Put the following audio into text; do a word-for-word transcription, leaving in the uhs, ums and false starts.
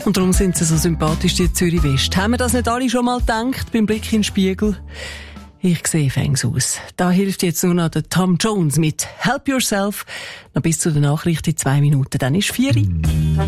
Und darum sind sie so sympathisch, die Zürich West. Haben wir das nicht alle schon mal gedacht beim Blick in den Spiegel? Ich sehe fängs aus. Da hilft jetzt nur noch der Tom Jones mit Help Yourself. Noch bis zu der Nachricht in zwei Minuten. Dann ist vier.